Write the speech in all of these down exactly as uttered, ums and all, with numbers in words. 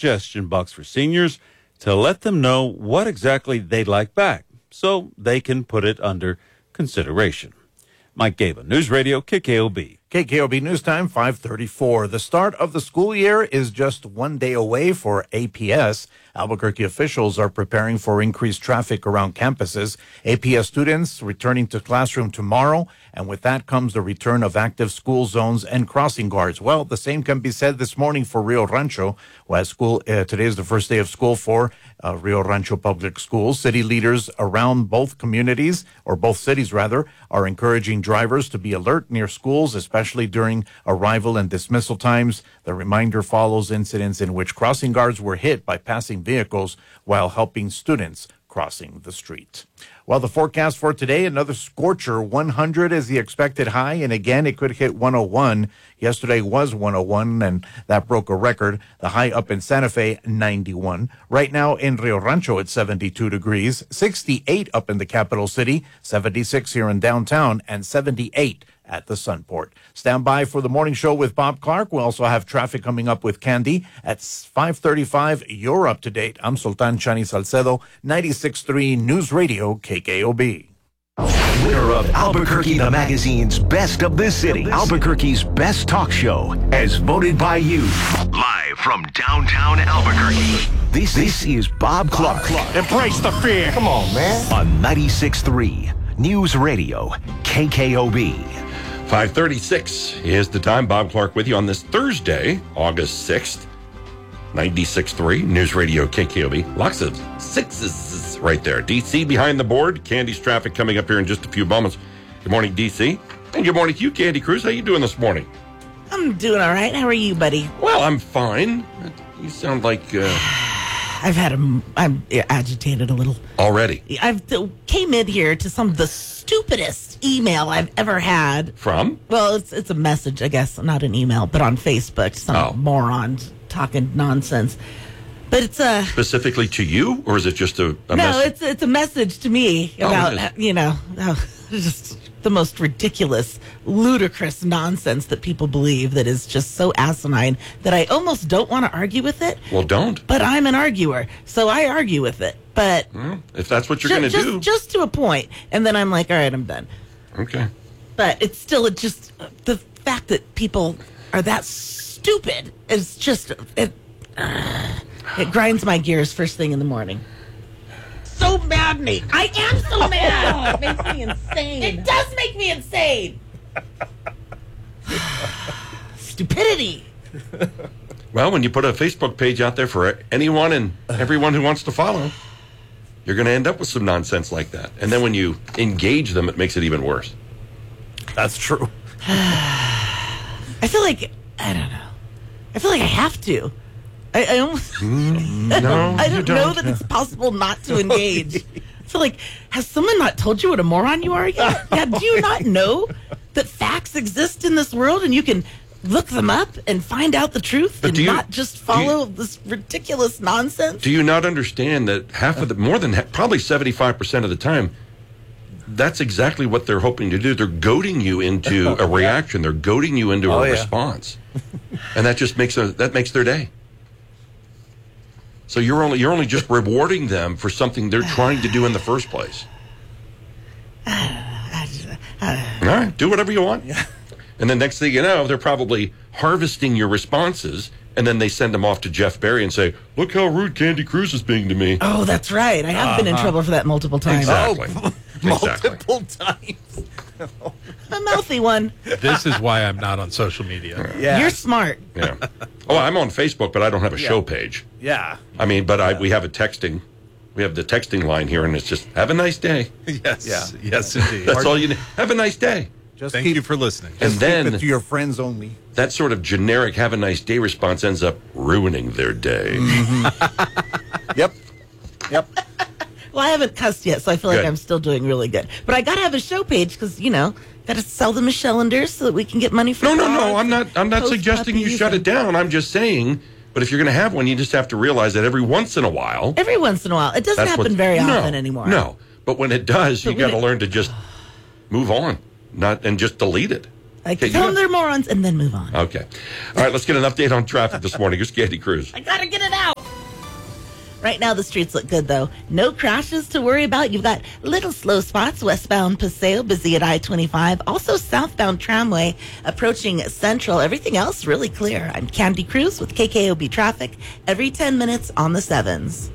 suggestion box for seniors to let them know what exactly they'd like back so they can put it under consideration. Mike Gaba, News Radio, K K O B. K K O B News Time, five thirty-four. The start of the school year is just one day away for A P S. Albuquerque officials are preparing for increased traffic around campuses. A P S students returning to classroom tomorrow, and with that comes the return of active school zones and crossing guards. Well, the same can be said this morning for Rio Rancho, who has school. Uh, today is the first day of school for uh, Rio Rancho Public Schools. City leaders around both communities, or both cities rather, are encouraging drivers to be alert near schools, especially during arrival and dismissal times. The reminder follows incidents in which crossing guards were hit by passing vehicles while helping students crossing the street. Well, the forecast for today, another scorcher. one hundred is the expected high, and again, it could hit one oh one. Yesterday was one oh one, and that broke a record. The high up in Santa Fe, ninety-one. Right now in Rio Rancho, it's seventy-two degrees, sixty-eight up in the capital city, seventy-six here in downtown, and seventy-eight at the Sunport. Stand by for the morning show with Bob Clark. We also have traffic coming up with Candy at five thirty-five. You're up to date. I'm Sultan Chani Salcedo, ninety-six point three News Radio, K K O B. Winner of Albuquerque the Magazine's Best of the City, Albuquerque's Best Talk Show, as voted by you. Live from downtown Albuquerque, this, this is Bob Clark. Bob Clark. Embrace the fear. Come on, man. On ninety-six point three News Radio, K K O B. five thirty-six is the time. Bob Clark with you on this Thursday, August sixth, ninety-six point three News Radio, K K O B. Lots of sixes right there. D C behind the board. Candy's traffic coming up here in just a few moments. Good morning, D C. And good morning to you, Candy Cruz. How you doing this morning? I'm doing all right. How are you, buddy? Well, I'm fine. You sound like... Uh, I've had a... I'm agitated a little. Already? I've came in here to some of the stupidest email I've ever had. From? Well, it's it's a message, I guess. Not an email, but on Facebook. Some oh. morons talking nonsense. But it's a... Specifically to you, or is it just a, a no, message? No, it's, it's a message to me about, oh, you know, uh, just the most ridiculous, ludicrous nonsense that people believe that is just so asinine that I almost don't want to argue with it. Well, don't. But I'm an arguer, so I argue with it. But well, if that's what you're ju- going to do. Just to a point. And then I'm like, all right, I'm done. Okay. But it's still it just, uh, the fact that people are that stupid is just, it, uh, it grinds my gears first thing in the morning. So maddening. I am so mad. It makes me insane. It does make me insane. Stupidity. Well, when you put a Facebook page out there for anyone and everyone who wants to follow, you're going to end up with some nonsense like that. And then when you engage them, it makes it even worse. That's true. I feel like, I don't know. I feel like I have to. I, I almost mm, no, I don't, I don't, don't know that it's possible not to engage. I feel like, has someone not told you what a moron you are yet? Yeah, do you not know that facts exist in this world and you can look them up and find out the truth but and you, not just follow you, this ridiculous nonsense? Do you not understand that half of the, more than probably seventy-five percent of the time, that's exactly what they're hoping to do. They're goading you into a reaction. They're goading you into oh, a yeah. response. And that just makes a, that makes their day. So you're only you're only just rewarding them for something they're trying to do in the first place. All right, do whatever you want. And then next thing you know, they're probably harvesting your responses, and then they send them off to Jeff Berry and say, look how rude Candy Cruz is being to me. Oh, that's right. I have uh-huh. been in trouble for that multiple times. Exactly. Oh, exactly. multiple times. A mouthy one. This is why I'm not on social media. Yeah. You're smart. Yeah. Oh, I'm on Facebook, but I don't have a yeah. show page. Yeah. I mean, but I, yeah. we have a texting. We have the texting line here, and it's just, have a nice day. Yes. Yeah. Yes, indeed. That's all you need. Have a nice day. Just Thank keep, you for listening. And just then keep it to your friends only. That sort of generic have a nice day response ends up ruining their day. Mm-hmm. Yep. Yep. Well, I haven't cussed yet, so I feel Good. like I'm still doing really good. But I got to have a show page because, you know, got to sell the Michelanders so that we can get money for No, no, no. dogs I'm not I'm not post suggesting you puppies shut it and- down. I'm just saying, but if you're going to have one, you just have to realize that every once in a while. Every once in a while. It doesn't that's happen what- very no, often anymore. No, but when it does, But you when got to it- learn to just move on, not and just delete it. Like, Okay, tell you them have- they're morons and then move on. Okay. All right, let's get an update on traffic this morning. Here's Candy Cruz. I got to get it out. Right now, the streets look good, though. No crashes to worry about. You've got little slow spots. Westbound Paseo, busy at I twenty-five. Also, southbound Tramway approaching Central. Everything else really clear. I'm Candy Cruz with K K O B Traffic every ten minutes on the sevens.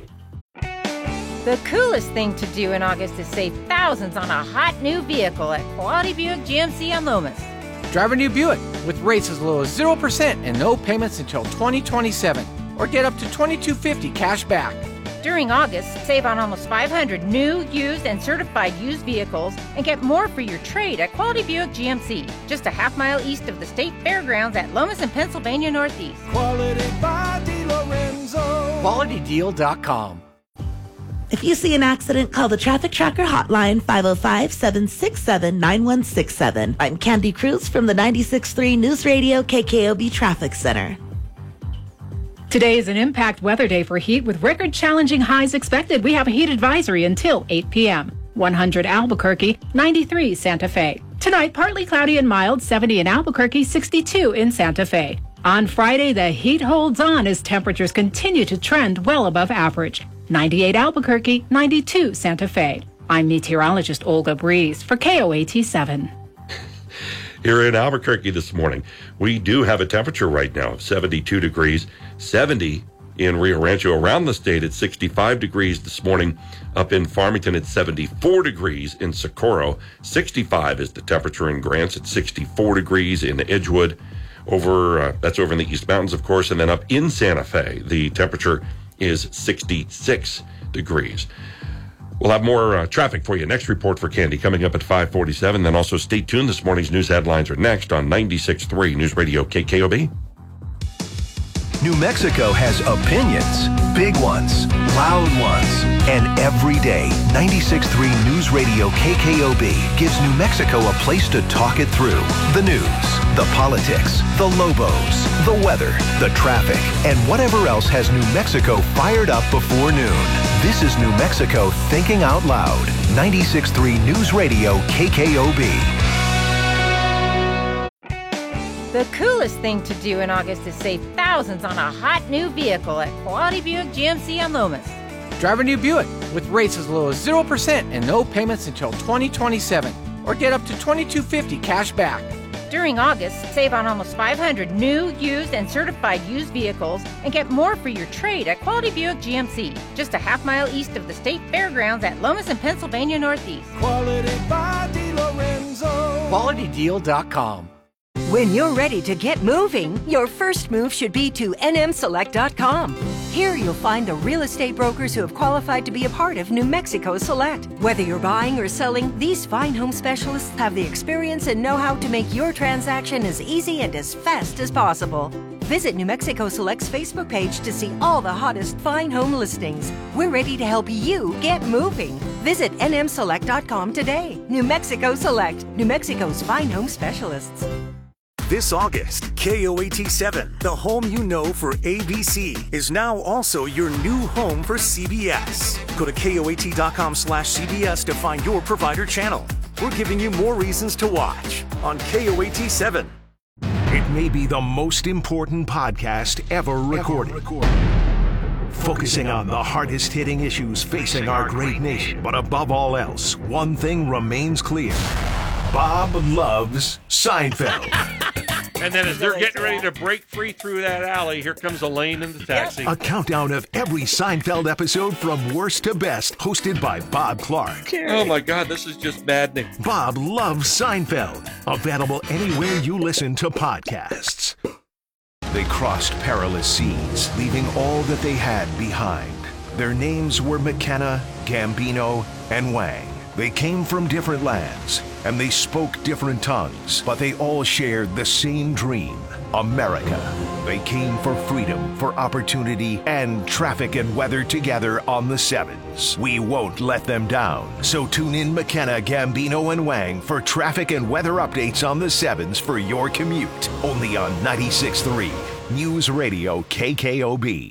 The coolest thing to do in August is save thousands on a hot new vehicle at Quality Buick G M C on Lomas. Drive a new Buick with rates as low as zero percent and no payments until twenty twenty-seven. Or get up to twenty-two fifty cash back. During August, save on almost five hundred new, used, and certified used vehicles and get more for your trade at Quality Buick G M C, just a half mile east of the State Fairgrounds at Lomas and Pennsylvania Northeast. Quality by DeLorenzo. Quality Deal dot com. If you see an accident, call the Traffic Tracker hotline, five oh five, seven six seven, nine one six seven. I'm Candy Cruz from the ninety-six point three News Radio K K O B Traffic Center. Today is an impact weather day for heat with record-challenging highs expected. We have a heat advisory until eight p.m. one hundred Albuquerque, ninety-three Santa Fe. Tonight, partly cloudy and mild, seventy in Albuquerque, sixty-two in Santa Fe. On Friday, the heat holds on as temperatures continue to trend well above average. ninety-eight Albuquerque, ninety-two Santa Fe. I'm meteorologist Olga Breeze for K O A T seven. Here in Albuquerque this morning, we do have a temperature right now of seventy-two degrees, seventy in Rio Rancho. Around the state, it's sixty-five degrees this morning. Up in Farmington, it's seventy-four degrees. In Socorro, sixty-five is the temperature. In Grants, it's sixty-four degrees. In Edgewood, over uh, that's over in the East Mountains, of course. And then up in Santa Fe, the temperature is sixty-six degrees. We'll have more uh, traffic for you. Next report for Candy coming up at five forty-seven. Then also stay tuned. This morning's news headlines are next on ninety-six point three News Radio K K O B. New Mexico has opinions, big ones, loud ones, and every day, ninety-six point three News Radio K K O B gives New Mexico a place to talk it through. The news, the politics, the Lobos, the weather, the traffic, and whatever else has New Mexico fired up before noon. This is New Mexico Thinking Out Loud. ninety-six point three News Radio K K O B. The coolest thing to do in August is save thousands on a hot new vehicle at Quality Buick G M C on Lomas. Drive a new Buick with rates as low as zero percent and no payments until twenty twenty-seven. Or get up to twenty-two fifty cash back. During August, save on almost five hundred new, used, and certified used vehicles and get more for your trade at Quality Buick G M C, just a half mile east of the State Fairgrounds at Lomas and Pennsylvania Northeast. Quality by DeLorenzo. Quality Deal dot com. When you're ready to get moving, your first move should be to N M Select dot com. Here you'll find the real estate brokers who have qualified to be a part of New Mexico Select. Whether you're buying or selling, these fine home specialists have the experience and know-how to make your transaction as easy and as fast as possible. Visit New Mexico Select's Facebook page to see all the hottest fine home listings. We're ready to help you get moving. Visit N M Select dot com today. New Mexico Select, New Mexico's fine home specialists. This August, K O A T seven, the home you know for A B C, is now also your new home for C B S. Go to K O A T dot com slash C B S to find your provider channel. We're giving you more reasons to watch on K O A T seven. It may be the most important podcast ever recorded. Ever recorded. Focusing on the hardest hitting issues facing our great nation. But above all else, one thing remains clear. Bob loves Seinfeld. And then as they're getting ready to break free through that alley, here comes Elaine in the taxi. A countdown of every Seinfeld episode from worst to best, hosted by Bob Clark. Oh my God, this is just maddening. Bob loves Seinfeld. Available anywhere you listen to podcasts. They crossed perilous seas, leaving all that they had behind. Their names were McKenna, Gambino, and Wang. They came from different lands, and they spoke different tongues, but they all shared the same dream, America. They came for freedom, for opportunity, and traffic and weather together on the sevens. We won't let them down. So tune in McKenna, Gambino, and Wang for traffic and weather updates on the sevens for your commute. Only on ninety-six point three News Radio K K O B.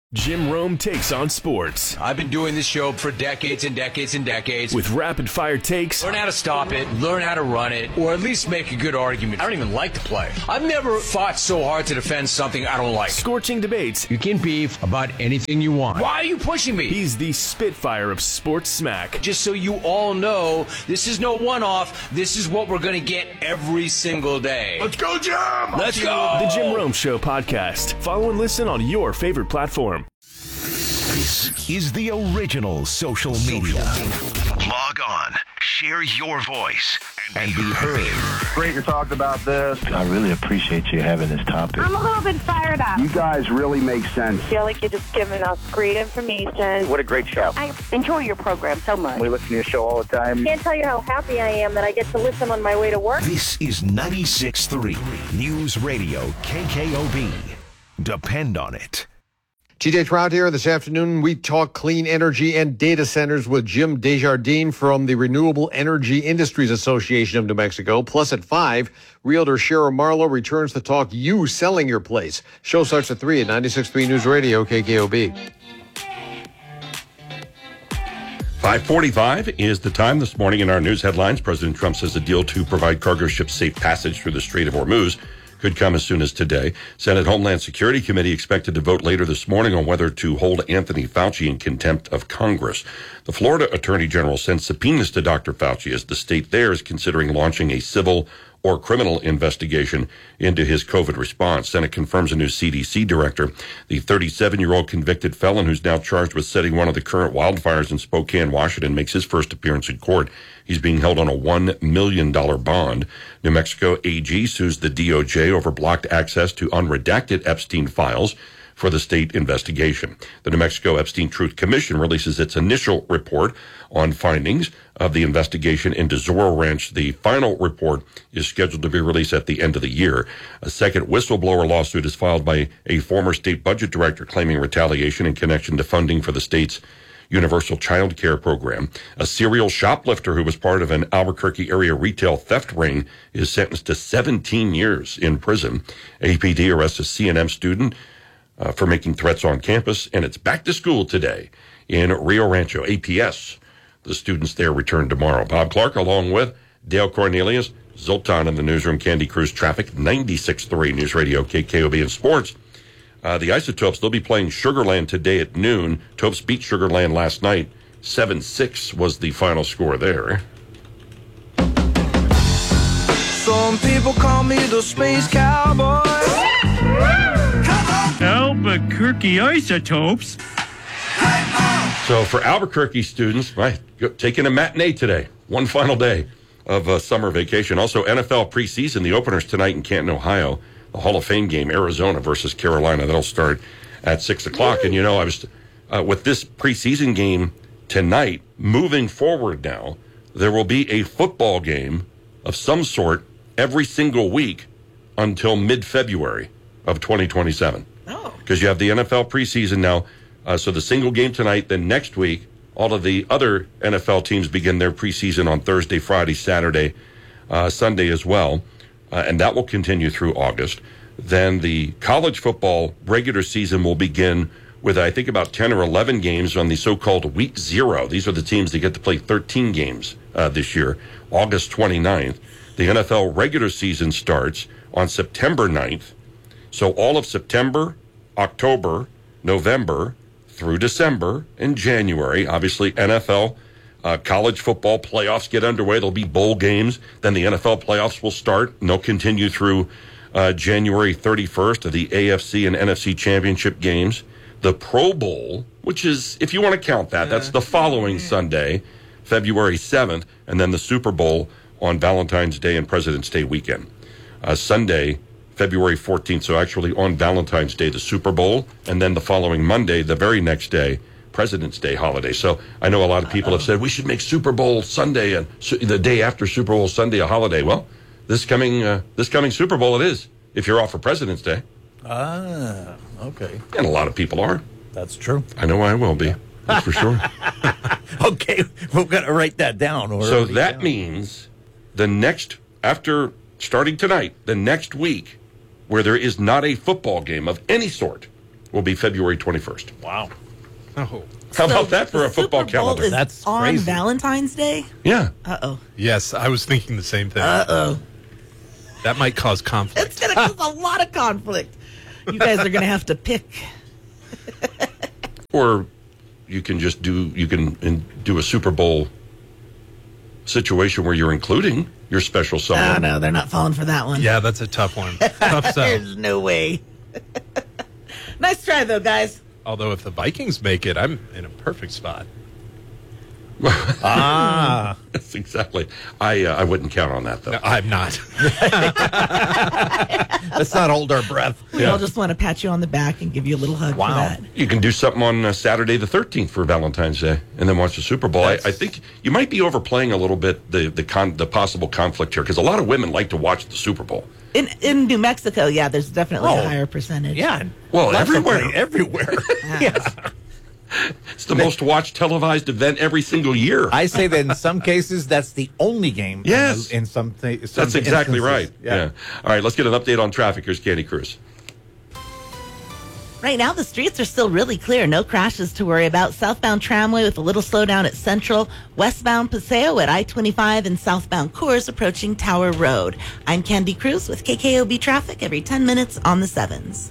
Jim Rome takes on sports. I've been doing this show for decades and decades and decades. With rapid-fire takes. Learn how to stop it, learn how to run it, or at least make a good argument. I don't even like to play. I've never fought so hard to defend something I don't like. Scorching debates. You can beef about anything you want. Why are you pushing me? He's the Spitfire of sports smack. Just so you all know, this is no one-off. This is what we're going to get every single day. Let's go, Jim! Let's go! The Jim Rome Show podcast. Follow and listen on your favorite platform. This is the original social media. Log on, share your voice, and be heard. Great to talk about this. I really appreciate you having this topic. I'm a little bit fired up. You guys really make sense. I feel like you're just giving us great information. What a great show. I enjoy your program so much. We listen to your show all the time. Can't tell you how happy I am that I get to listen on my way to work. This is ninety-six point three News Radio K K O B. Depend on it. T J Trout here. This afternoon, we talk clean energy and data centers with Jim Desjardins from the Renewable Energy Industries Association of New Mexico. Plus at five, Realtor Cheryl Marlowe returns to talk you selling your place. Show starts at three at ninety-six point three News Radio K K O B. five forty-five is the time this morning in our news headlines. President Trump says a deal to provide cargo ships safe passage through the Strait of Hormuz could come as soon as today. Senate Homeland Security Committee expected to vote later this morning on whether to hold Anthony Fauci in contempt of Congress. The Florida Attorney General sent subpoenas to Doctor Fauci as the state there is considering launching a civil or criminal investigation into his COVID response. Senate confirms a new C D C director. The thirty-seven-year-old convicted felon who's now charged with setting one of the current wildfires in Spokane, Washington, makes his first appearance in court. He's being held on a one million dollars bond. New Mexico A G sues the D O J over blocked access to unredacted Epstein files for the state investigation. The New Mexico Epstein Truth Commission releases its initial report on findings of the investigation into Zorro Ranch. The final report is scheduled to be released at the end of the year. A second whistleblower lawsuit is filed by a former state budget director claiming retaliation in connection to funding for the state's universal child care program. A serial shoplifter who was part of an Albuquerque area retail theft ring is sentenced to seventeen years in prison. A P D arrests a C N M student uh, for making threats on campus, and it's back to school today in Rio Rancho. A P S, the students there return tomorrow. Bob Clark along with Dale Cornelius, Zoltan in the newsroom, Candy Cruz Traffic, ninety-six point three News Radio K K O B in sports. Uh, the Isotopes, they'll be playing Sugarland today at noon. Topes beat Sugarland last night. seven six was the final score there. Some people call me the Space Cowboy. Albuquerque Isotopes. So for Albuquerque students, right, taking a matinee today. One final day of uh, summer vacation. Also, N F L preseason, the openers tonight in Canton, Ohio. The Hall of Fame game, Arizona versus Carolina. That'll start at six o'clock. And, you know, I was uh, with this preseason game tonight, moving forward now, there will be a football game of some sort every single week until mid-February of twenty twenty-seven. Oh. Because you have the N F L preseason now. Uh, so the single game tonight, then next week, all of the other N F L teams begin their preseason on Thursday, Friday, Saturday, uh, Sunday as well. Uh, and that will continue through August. Then the college football regular season will begin with, I think, about ten or eleven games on the so-called week zero. These are the teams that get to play thirteen games uh, this year, August twenty-ninth. The N F L regular season starts on September ninth. So all of September, October, November, through December and January, obviously N F L Uh, college football playoffs get underway. There'll be bowl games. Then the N F L playoffs will start, and they'll continue through uh, January thirty-first of the A F C and N F C championship games. The Pro Bowl, which is, if you want to count that, that's the following Sunday, February seventh, and then the Super Bowl on Valentine's Day and President's Day weekend. Uh, Sunday, February fourteenth, so actually on Valentine's Day, the Super Bowl, and then the following Monday, the very next day, President's Day holiday. So I know a lot of people have said we should make Super Bowl Sunday and su- the day after Super Bowl Sunday a holiday. Well, this coming uh, this coming Super Bowl it is, if you're off for President's Day. Ah, okay. And a lot of people are. That's true. I know I will be. That's for sure. Okay, we're going to write that down. Or So that down. means the next, after starting tonight, the next week, where there is not a football game of any sort, will be February twenty-first. Wow. Oh. How So about that for the a football Super Bowl calendar? is That's on crazy. Valentine's Day? Yeah. Uh-oh. Yes, I was thinking the same thing. Uh-oh. That might cause conflict. It's going to cause a lot of conflict. You guys are going to have to pick. Or you can just do you can in, do a Super Bowl situation where you're including your special someone. Oh, no, they're not falling for that one. Yeah, that's a tough one. Tough sell. There's no way. Nice try, though, guys. Although if the Vikings make it, I'm in a perfect spot. Ah. That's exactly. I uh, I wouldn't count on that though. No, I'm not. Let's not hold our breath. We Yeah. all just want to pat you on the back and give you a little hug Wow. for that. You can do something on uh, Saturday the thirteenth for Valentine's Day, and then watch the Super Bowl. I, I think you might be overplaying a little bit the the con, the possible conflict here, because a lot of women like to watch the Super Bowl. In in New Mexico, yeah, there's definitely Oh. a higher percentage. Yeah. Well, Lots of everywhere. play everywhere. Yes. It's the most watched televised event every single year. I say that in some cases, that's the only game. Yes. In, in some, th- some That's exactly instances. right. Yeah. All right, let's get an update on traffic. Here's Candy Cruz. Right now, the streets are still really clear. No crashes to worry about. Southbound Tramway with a little slowdown at Central. Westbound Paseo at I twenty-five and southbound Coors approaching Tower Road. I'm Candy Cruz with K K O B Traffic every ten minutes on the sevens.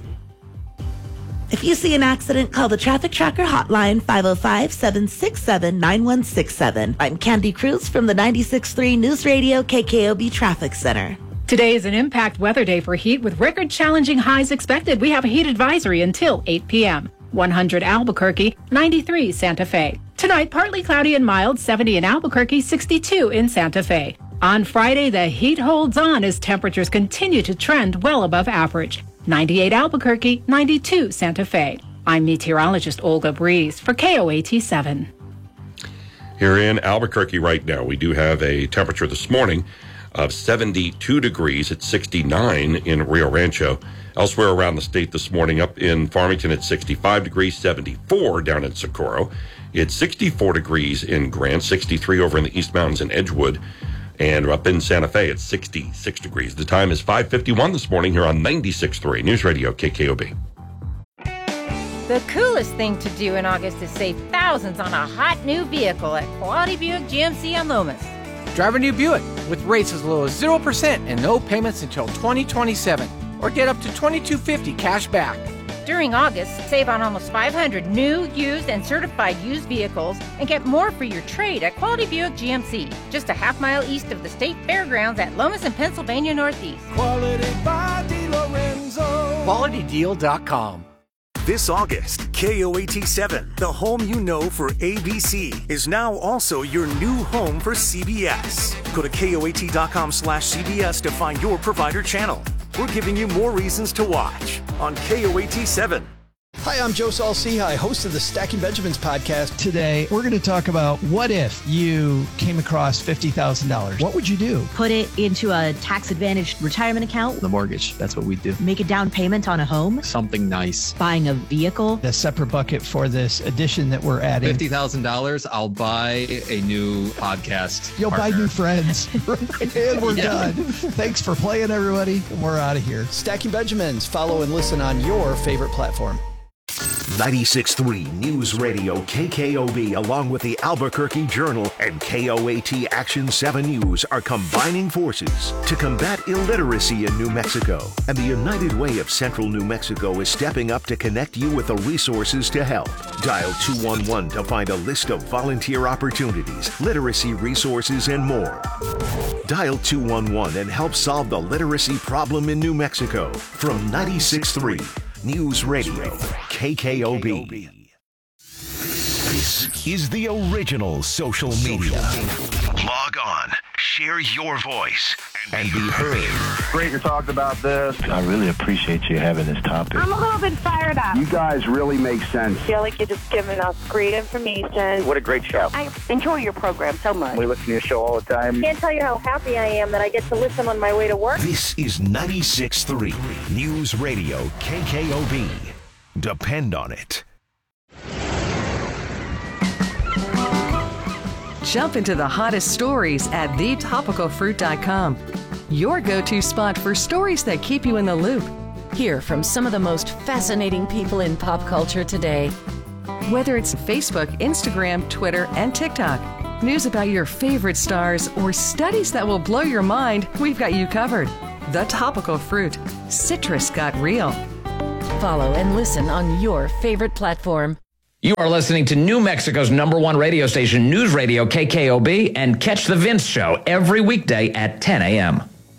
If you see an accident, call the Traffic Tracker hotline five oh five, seven six seven, nine one six seven. I'm Candy Cruz from the ninety-six point three News Radio K K O B Traffic Center. Today is an impact weather day for heat with record challenging highs expected. We have a heat advisory until eight p.m. one hundred Albuquerque, ninety-three Santa Fe. Tonight, partly cloudy and mild, seventy in Albuquerque, sixty-two in Santa Fe. On Friday, the heat holds on as temperatures continue to trend well above average. ninety-eight Albuquerque, ninety-two Santa Fe. I'm meteorologist Olga Breeze for K O A T seven. Here in Albuquerque right now, we do have a temperature this morning of seventy-two degrees at sixty-nine in Rio Rancho. Elsewhere around the state this morning, up in Farmington at sixty-five degrees, seventy-four down in Socorro. It's sixty-four degrees in Grant, sixty-three over in the East Mountains in Edgewood. And up in Santa Fe, it's sixty-six degrees. The time is five fifty-one this morning here on ninety-six point three News Radio K K O B. The coolest thing to do in August is save thousands on a hot new vehicle at Quality Buick G M C on Lomas. Drive a new Buick with rates as low as zero percent and no payments until twenty twenty-seven. Or get up to twenty-two fifty cash back. During August, save on almost five hundred new, used, and certified used vehicles and get more for your trade at Quality Buick G M C, just a half mile east of the State Fairgrounds at Lomas and Pennsylvania Northeast. Quality by DiLorenzo. quality deal dot com. This August, K O A T seven, the home you know for A B C, is now also your new home for C B S. Go to K O A T dot com slash C B S to find your provider channel. We're giving you more reasons to watch on K O A T seven. Hi, I'm Joe Saul-Sehy, host of the Stacking Benjamins podcast. Today, we're going to talk about what if you came across fifty thousand dollars? What would you do? Put it into a tax-advantaged retirement account. The mortgage, that's what we do. Make a down payment on a home. Something nice. Buying a vehicle. A separate bucket for this addition that we're adding. fifty thousand dollars, I'll buy a new podcast. You'll partner. buy new friends. And we're Yeah. done. Thanks for playing, everybody. We're out of here. Stacking Benjamins. Follow and listen on your favorite platform. ninety-six point three News Radio K K O B, along with the Albuquerque Journal and K O A T Action seven News, are combining forces to combat illiteracy in New Mexico. And the United Way of Central New Mexico is stepping up to connect you with the resources to help. Dial two one one to find a list of volunteer opportunities, literacy resources, and more. Dial two one one and help solve the literacy problem in New Mexico. From ninety-six point three News Radio K K O B. This is the original social media. Log on, share your voice, and be heard. Great you talked about this. I really appreciate you having this topic. I'm a little bit fired up. You guys really make sense. I feel like you're just giving us great information. What a great show. I enjoy your program so much. We listen to your show all the time. Can't tell you how happy I am that I get to listen on my way to work. This is ninety-six point three News Radio K K O B. Depend on it. Jump into the hottest stories at the topical fruit dot com. Your go-to spot for stories that keep you in the loop. Hear from some of the most fascinating people in pop culture today. Whether it's Facebook, Instagram, Twitter, and TikTok, news about your favorite stars, or studies that will blow your mind, we've got you covered. The Topical Fruit. Citrus got real. Follow and listen on your favorite platform. You are listening to New Mexico's number one radio station, News Radio K K O B, and catch The Vince Show every weekday at ten a.m.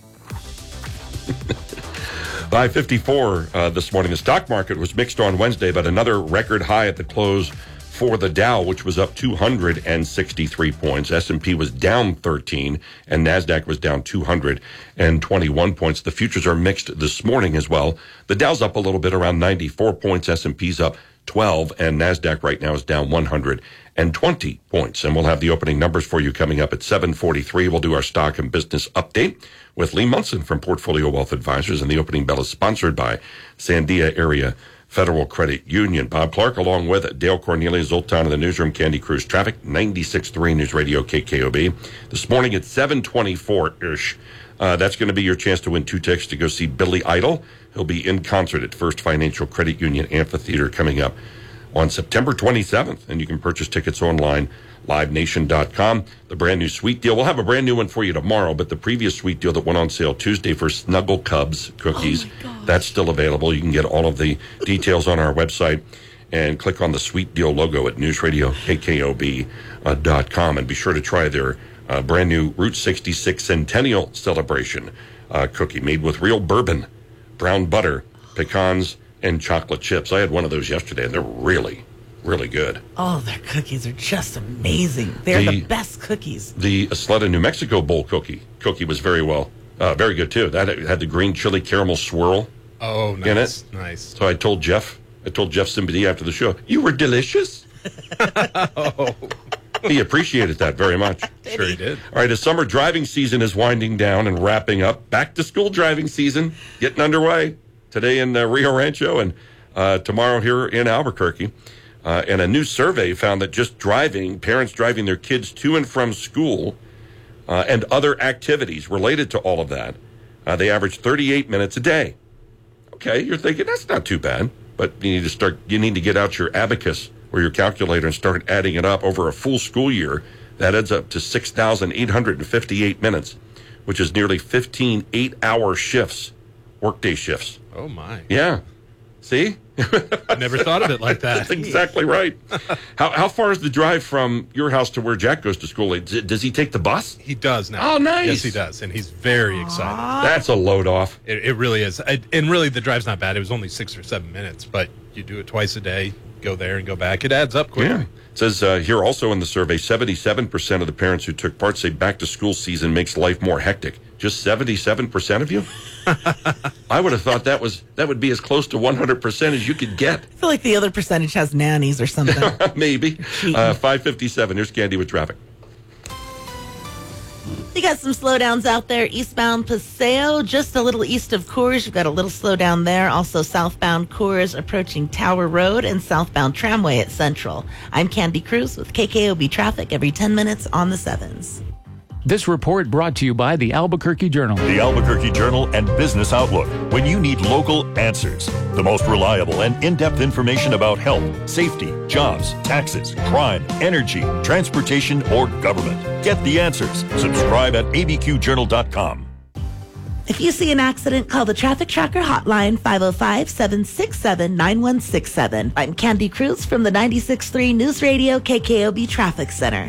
five fifty-four uh, this morning. The stock market was mixed on Wednesday, but another record high at the close for the Dow, which was up two hundred sixty-three points. S and P was down thirteen, and NASDAQ was down two hundred twenty-one points. The futures are mixed this morning as well. The Dow's up a little bit, around ninety-four points. S and P's up twelve, and NASDAQ right now is down one hundred twenty points. And we'll have the opening numbers for you coming up at seven forty-three. We'll do our stock and business update with Lee Munson from Portfolio Wealth Advisors, and the opening bell is sponsored by Sandia Area Federal Credit Union. Bob Clark, along with Dale Cornelius, Zoltan in the newsroom, Candy Cruz Traffic, ninety-six point three News Radio K K O B. This morning at seven twenty-four-ish, uh, that's going to be your chance to win two tickets to go see Billy Idol. He'll be in concert at First Financial Credit Union Amphitheater coming up on September twenty-seventh, and you can purchase tickets online, live nation dot com. The brand new sweet deal. We'll have a brand new one for you tomorrow, but the previous sweet deal that went on sale Tuesday for Snuggle Cubs cookies, oh that's still available. You can get all of the details on our website and click on the sweet deal logo at news radio K K O B dot com, and be sure to try their uh, brand new Route sixty-six Centennial Celebration uh, cookie made with real bourbon, brown butter, pecans, and chocolate chips. I had one of those yesterday, and they're really, really good. Oh, their cookies are just amazing. They're the, the best cookies. The Isleta, New Mexico bowl cookie cookie was very well, uh, very good too. That had the green chili caramel swirl. Oh, nice, in it. Nice. So I told Jeff, I told Jeff Sympathy after the show, you were delicious. Oh. He appreciated that very much. Sure he did. All right, as summer driving season is winding down and wrapping up, back to school driving season getting underway today in uh, Rio Rancho and uh, tomorrow here in Albuquerque. Uh, and a new survey found that just driving, parents driving their kids to and from school uh, and other activities related to all of that, uh, they average thirty-eight minutes a day. Okay, you're thinking that's not too bad, but you need to start. You need to get out your abacus or your calculator and start adding it up over a full school year. That adds up to six thousand eight hundred fifty-eight minutes, which is nearly fifteen eight-hour shifts, workday shifts. Oh, my. Yeah. See? I never thought of it like that. That's exactly right. How how far is the drive from your house to where Jack goes to school? Does he take the bus? He does now. Oh, nice. Yes, he does, and he's very excited. That's a load off. It, it really is. I, and really, the drive's not bad. It was only six or seven minutes, but you do it twice a day, go there and go back. It adds up quickly. Yeah. It says uh, here also in the survey, seventy-seven percent of the parents who took part say back-to-school season makes life more hectic. Just seventy-seven percent of you? I would have thought that was that would be as close to one hundred percent as you could get. I feel like the other percentage has nannies or something. Maybe. Uh, five fifty-seven. Here's Candy with traffic. You got some slowdowns out there. Eastbound Paseo, just a little east of Coors. You've got a little slowdown there. Also southbound Coors approaching Tower Road and southbound Tramway at Central. I'm Candy Cruz with K K O B Traffic every ten minutes on the sevens. This report brought to you by the Albuquerque Journal. The Albuquerque Journal and Business Outlook. When you need local answers, the most reliable and in-depth information about health, safety, jobs, taxes, crime, energy, transportation, or government. Get the answers. Subscribe at A B Q journal dot com. If you see an accident, call the Traffic Tracker hotline, five oh five, seven six seven, nine one six seven. I'm Candy Cruz from the ninety-six point three News Radio K K O B Traffic Center.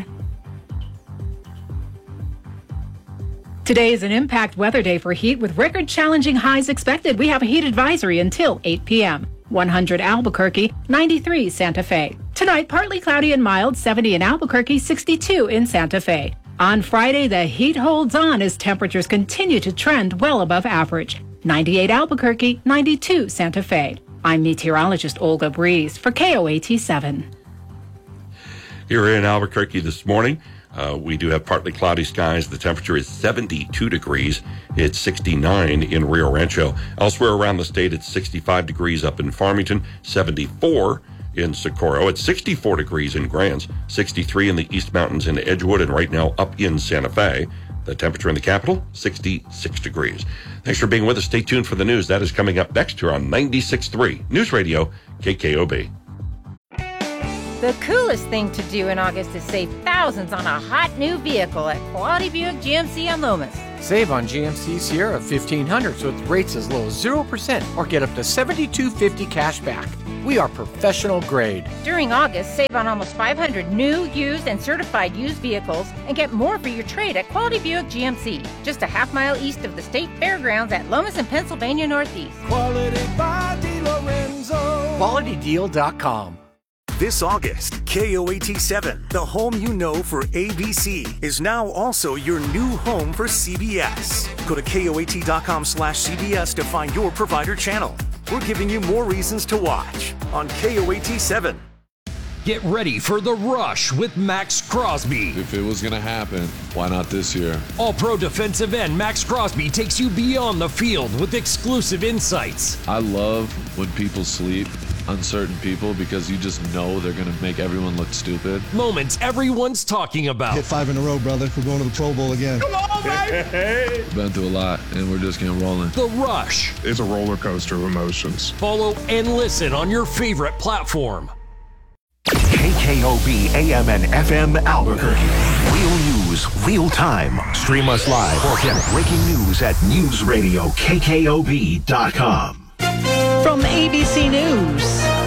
Today is an impact weather day for heat with record-challenging highs expected. We have a heat advisory until eight p.m. one hundred Albuquerque, ninety-three Santa Fe. Tonight, partly cloudy and mild, seventy in Albuquerque, sixty-two in Santa Fe. On Friday, the heat holds on as temperatures continue to trend well above average. ninety-eight Albuquerque, ninety-two Santa Fe. I'm meteorologist Olga Breeze for K O A T seven. Here in Albuquerque this morning, Uh, we do have partly cloudy skies. The temperature is seventy-two degrees. It's sixty-nine in Rio Rancho. Elsewhere around the state, it's sixty-five degrees up in Farmington, seventy-four in Socorro. It's sixty-four degrees in Grants, sixty-three in the East Mountains in Edgewood, and right now up in Santa Fe. The temperature in the capital, sixty-six degrees. Thanks for being with us. Stay tuned for the news. That is coming up next here on ninety-six point three News Radio, K K O B. The coolest thing to do in August is save thousands on a hot new vehicle at Quality Buick G M C on Lomas. Save on G M C Sierra fifteen hundred so with rates as low as zero percent or get up to seventy-two fifty cash back. We are professional grade. During August, save on almost five hundred new, used, and certified used vehicles and get more for your trade at Quality Buick G M C, just a half mile east of the State Fairgrounds at Lomas and Pennsylvania Northeast. Quality by DiLorenzo. Quality Deal dot com. This August, K O A T seven, the home you know for A B C, is now also your new home for C B S. Go to K O A T dot com slash C B S to find your provider channel. We're giving you more reasons to watch on K O A T seven. Get ready for The Rush with Max Crosby. If it was going to happen, why not this year? All-pro defensive end Max Crosby takes you beyond the field with exclusive insights. I love when people sleep on certain people because you just know they're going to make everyone look stupid. Moments everyone's talking about. Hit five in a row, brother. We're going to the Pro Bowl again. Come on, baby! We've been through a lot, and we're just getting rolling. The Rush. It's a roller coaster of emotions. Follow and listen on your favorite platform. K K O B A M and F M Albuquerque. Real news, real time. Stream us live or get breaking news at news radio K K O B dot com. From A B C News,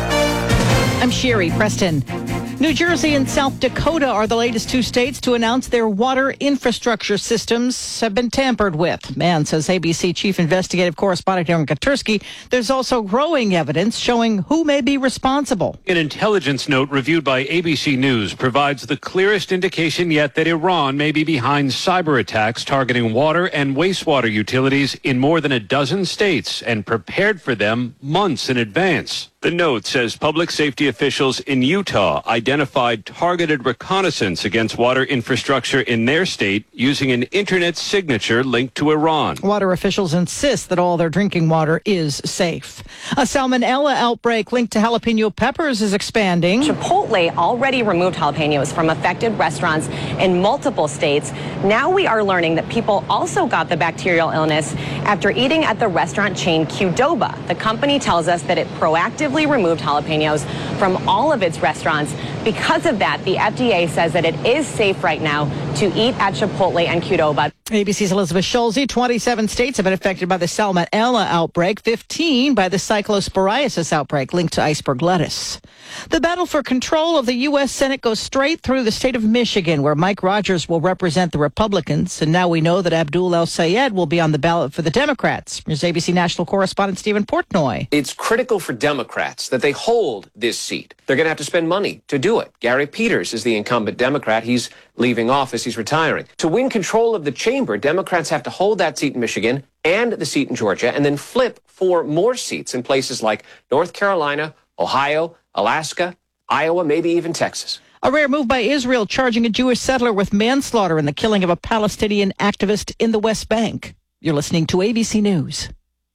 I'm Sherry Preston. New Jersey and South Dakota are the latest two states to announce their water infrastructure systems have been tampered with. Man, says A B C Chief Investigative Correspondent Aaron Katursky, there's also growing evidence showing who may be responsible. An intelligence note reviewed by A B C News provides the clearest indication yet that Iran may be behind cyber attacks targeting water and wastewater utilities in more than a dozen states and prepared for them months in advance. The note says public safety officials in Utah identified targeted reconnaissance against water infrastructure in their state using an internet signature linked to Iran. Water officials insist that all their drinking water is safe. A salmonella outbreak linked to jalapeno peppers is expanding. Chipotle already removed jalapenos from affected restaurants in multiple states. Now we are learning that people also got the bacterial illness after eating at the restaurant chain Qdoba. The company tells us that it proactively removed jalapenos from all of its restaurants. Because of that, the F D A says that it is safe right now to eat at Chipotle and Qdoba. A B C's Elizabeth Schulze. twenty-seven states have been affected by the salmonella outbreak, fifteen by the cyclosporiasis outbreak linked to iceberg lettuce. The battle for control of the U S Senate goes straight through the state of Michigan, where Mike Rogers will represent the Republicans. And now we know that Abdul El-Sayed will be on the ballot for the Democrats. Here's A B C national correspondent Stephen Portnoy. It's critical for Democrats that they hold this seat. They're going to have to spend money to do it. Gary Peters is the incumbent Democrat. He's leaving office. He's retiring. To win control of the chamber, Democrats have to hold that seat in Michigan and the seat in Georgia and then flip for more seats in places like North Carolina, Ohio, Alaska, Iowa, maybe even Texas. A rare move by Israel charging a Jewish settler with manslaughter in the killing of a Palestinian activist in the West Bank. You're listening to A B C News.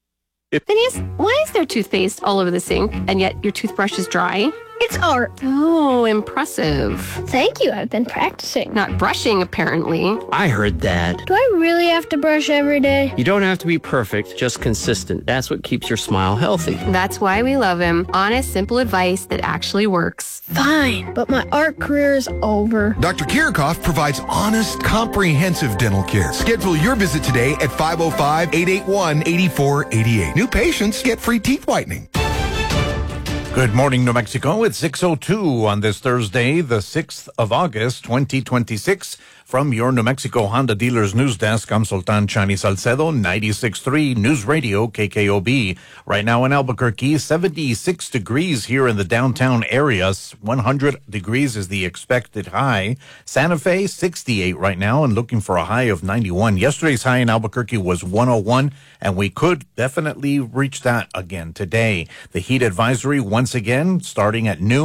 Denise, why is there toothpaste all over the sink and yet your toothbrush is dry? It's art. Oh, impressive. Thank you. I've been practicing. Not brushing, apparently. I heard that. Do I really have to brush every day? You don't have to be perfect, just consistent. That's what keeps your smile healthy. That's why we love him. Honest, simple advice that actually works. Fine, but my art career is over. Doctor Kirchhoff provides honest, comprehensive dental care. Schedule your visit today at five oh five, eight eight one, eight four eight eight. New patients get free teeth whitening. Good morning, New Mexico. It's six oh two on this Thursday, the sixth of August, twenty twenty-six. From your New Mexico Honda Dealers News Desk, I'm Sultan Chani Salcedo, ninety-six point three News Radio, K K O B. Right now in Albuquerque, seventy-six degrees here in the downtown areas. one hundred degrees is the expected high. Santa Fe, sixty-eight right now and looking for a high of ninety-one. Yesterday's high in Albuquerque was one oh one, and we could definitely reach that again today. The heat advisory once again starting at noon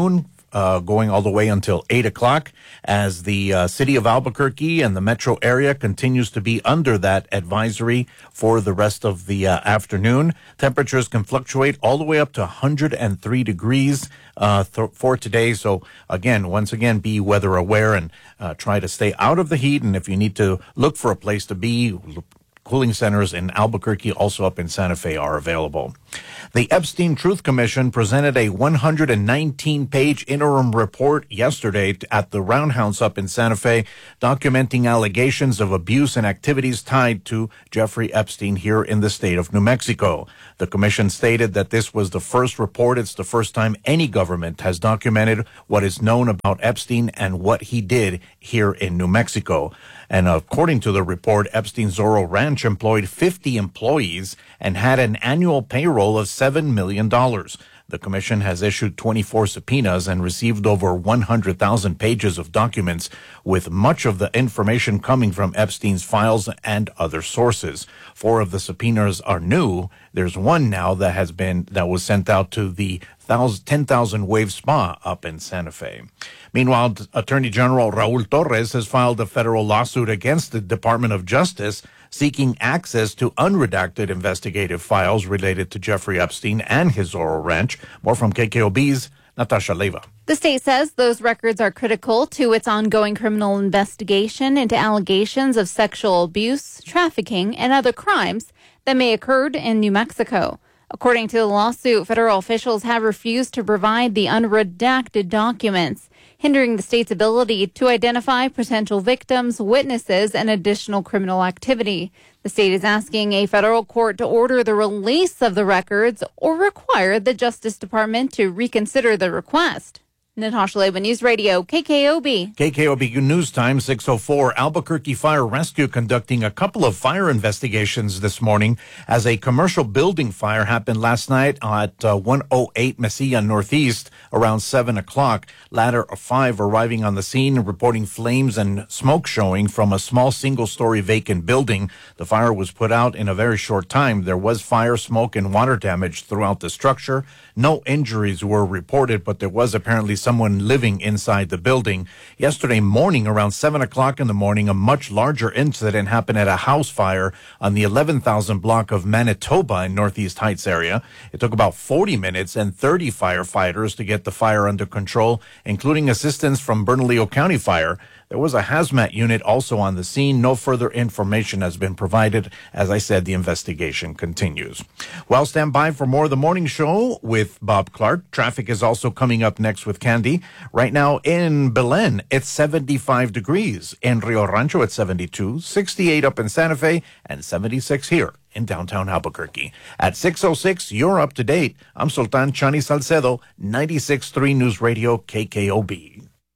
uh, going all the way until eight o'clock as the uh, city of Albuquerque and the metro area continues to be under that advisory for the rest of the uh, afternoon. Temperatures can fluctuate all the way up to one hundred three degrees uh, th- for today. So again, once again, be weather aware and uh, try to stay out of the heat. And if you need to look for a place to be, cooling centers in Albuquerque, also up in Santa Fe, are available. The Epstein Truth Commission presented a one hundred nineteen page interim report yesterday at the Roundhouse up in Santa Fe, documenting allegations of abuse and activities tied to Jeffrey Epstein here in the state of New Mexico. The commission stated that this was the first report. It's the first time any government has documented what is known about Epstein and what he did here in New Mexico. And according to the report, Epstein's Zorro Ranch employed fifty employees and had an annual payroll of seven million dollars. The commission has issued twenty-four subpoenas and received over one hundred thousand pages of documents, with much of the information coming from Epstein's files and other sources. Four of the subpoenas are new. There's one now that has been, that was sent out to the ten thousand Wave Spa up in Santa Fe. Meanwhile, Attorney General Raul Torres has filed a federal lawsuit against the Department of Justice seeking access to unredacted investigative files related to Jeffrey Epstein and his Zorro Ranch. More from K K O B's Natasha Leyva. The state says those records are critical to its ongoing criminal investigation into allegations of sexual abuse, trafficking, and other crimes that may have occurred in New Mexico. According to the lawsuit, federal officials have refused to provide the unredacted documents, hindering the state's ability to identify potential victims, witnesses, and additional criminal activity. The state is asking a federal court to order the release of the records or require the Justice Department to reconsider the request. Natasha Leyva, News Radio, K K O B. K K O B News Time, six oh four. Albuquerque Fire Rescue conducting a couple of fire investigations this morning as a commercial building fire happened last night at uh, one oh eight Mesilla Northeast around seven o'clock. Ladder five arriving on the scene and reporting flames and smoke showing from a small single-story vacant building. The fire was put out in a very short time. There was fire, smoke, and water damage throughout the structure. No injuries were reported, but there was apparently someone living inside the building. Yesterday morning, around seven o'clock in the morning, a much larger incident happened at a house fire on the eleven thousand block of Manitoba in Northeast Heights area. It took about forty minutes and thirty firefighters to get the fire under control, including assistance from Bernalillo County Fire. There was a hazmat unit also on the scene. No further information has been provided. As I said, the investigation continues. Well, stand by for more of the morning show with Bob Clark. Traffic is also coming up next with Candy. Right now in Belen, it's seventy-five degrees. In Rio Rancho, it's seventy-two, sixty-eight up in Santa Fe, and seventy-six here in downtown Albuquerque. At six oh six, you're up to date. I'm Sultan Chani Salcedo, ninety-six point three News Radio K K O B.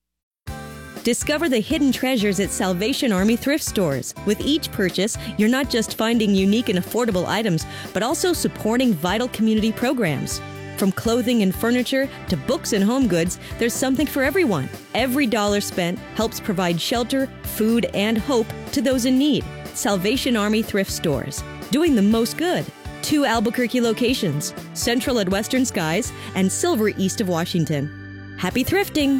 Discover the hidden treasures at Salvation Army thrift stores. With each purchase, you're not just finding unique and affordable items, but also supporting vital community programs. From clothing and furniture to books and home goods, there's something for everyone. Every dollar spent helps provide shelter, food, and hope to those in need. Salvation Army thrift stores, doing the most good. Two Albuquerque locations, Central at Western Skies and Silver east of Washington. Happy thrifting!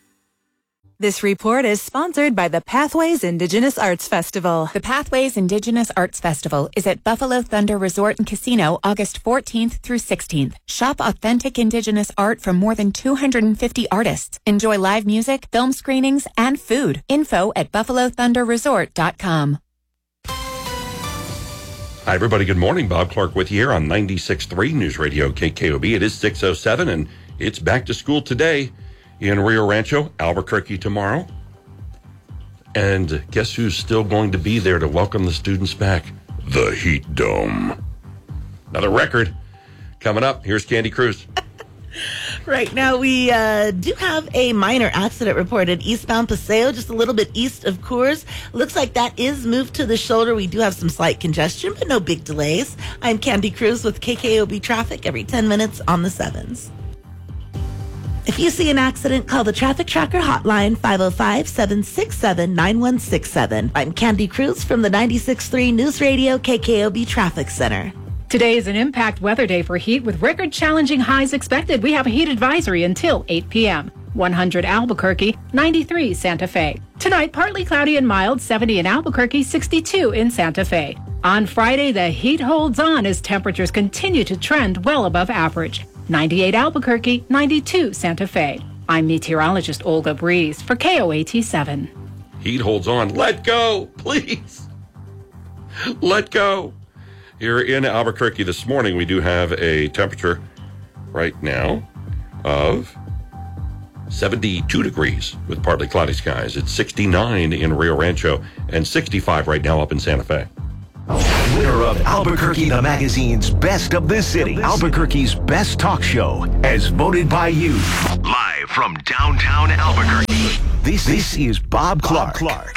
This report is sponsored by the Pathways Indigenous Arts Festival. The Pathways Indigenous Arts Festival is at Buffalo Thunder Resort and Casino August fourteenth through sixteenth. Shop authentic Indigenous art from more than two hundred fifty artists. Enjoy live music, film screenings, and food. Info at buffalo thunder resort dot com. Hi, everybody. Good morning. Bob Clark with you here on ninety-six point three News Radio K K O B. It is six oh seven, and it's back to school today in Rio Rancho, Albuquerque tomorrow. And guess who's still going to be there to welcome the students back? The Heat Dome. Another record coming up. Here's Candy Cruz. Right now, we uh, do have a minor accident reported eastbound Paseo, just a little bit east of Coors. Looks like that is moved to the shoulder. We do have some slight congestion, but no big delays. I'm Candy Cruz with K K O B Traffic every ten minutes on the sevens. If you see an accident, call the Traffic Tracker hotline, five oh five, seven six seven, nine one six seven. I'm Candy Cruz from the ninety-six point three News Radio K K O B Traffic Center. Today is an impact weather day for heat with record challenging highs expected. We have a heat advisory until eight p.m. one hundred Albuquerque, ninety-three Santa Fe. Tonight, partly cloudy and mild, seventy in Albuquerque, sixty-two in Santa Fe. On Friday, the heat holds on as temperatures continue to trend well above average. ninety-eight Albuquerque, ninety-two Santa Fe. I'm meteorologist Olga Breeze for K O A T seven. Heat holds on. Let go, please. Let go. Here in Albuquerque this morning, we do have a temperature right now of seventy-two degrees with partly cloudy skies. It's sixty-nine in Rio Rancho and sixty-five right now up in Santa Fe. Winner of Albuquerque the Magazine's Best of the City, Albuquerque's best talk show, as voted by you. Live from downtown Albuquerque, this, this is Bob Clark. Bob Clark.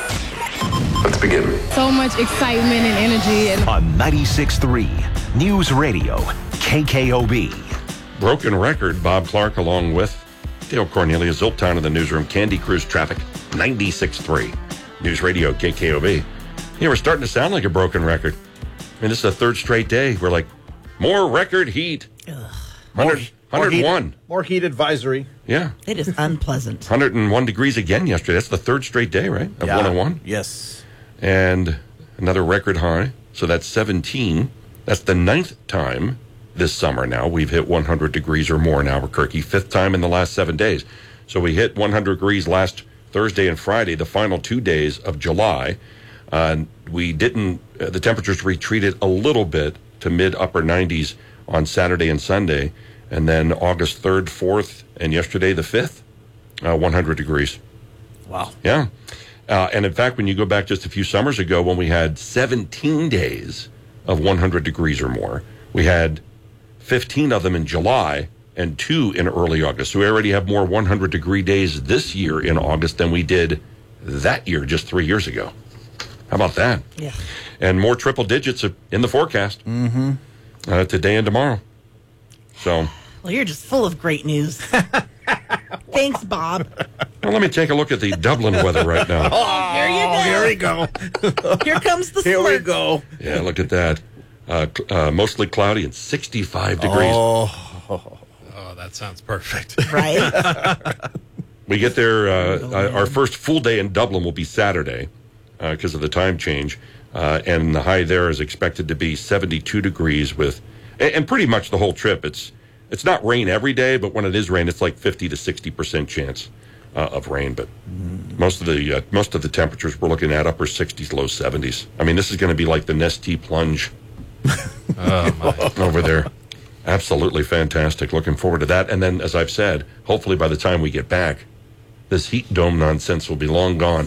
Come. Let's begin. So much excitement and energy. And- On ninety-six point three News Radio, K K O B. Broken record, Bob Clark along with Dale Cornelius, Ziltown in the newsroom, Candy Cruise Traffic, ninety-six point three News Radio, K K O B. Yeah, we're starting to sound like a broken record. I mean, this is the third straight day. We're like, more record heat. one hundred, More, one hundred one. More heat, more heat advisory. Yeah. It is unpleasant. one hundred one degrees again yesterday. That's the third straight day, right? Of Yeah. one oh one. Yes. And another record high. So that's seventeen. That's the ninth time this summer now we've hit one hundred degrees or more in Albuquerque. Fifth time in the last seven days. So we hit one hundred degrees last Thursday and Friday, the final two days of July. Uh, we didn't, uh, the temperatures retreated a little bit to mid upper nineties on Saturday and Sunday. And then August third, fourth, and yesterday the fifth, uh, one hundred degrees. Wow. Yeah. Uh, and in fact, when you go back just a few summers ago when we had seventeen days of one hundred degrees or more, we had fifteen of them in July and two in early August. So we already have more one hundred degree days this year in August than we did that year just three years ago. How about that? Yeah. And more triple digits in the forecast mm-hmm. uh, today and tomorrow. So, well, you're just full of great news. Thanks, Bob. Well, let me take a look at the Dublin weather right now. Oh, here you go. Here we go. Here comes the Here slurp. we go. Yeah, look at that. Uh, uh, mostly cloudy and sixty-five degrees. Oh, oh that sounds perfect. Right? We get there, uh, uh, our first full day in Dublin will be Saturday because uh, of the time change. Uh, and the high there is expected to be seventy-two degrees with, and, and pretty much the whole trip. It's it's not rain every day, but when it is rain, it's like fifty to sixty percent chance uh, of rain. But mm. most of the uh, most of the temperatures we're looking at upper sixties, low seventies. I mean, this is going to be like the Nestea plunge oh, my. over there. Absolutely fantastic. Looking forward to that. And then, as I've said, hopefully by the time we get back, this heat dome nonsense will be long gone.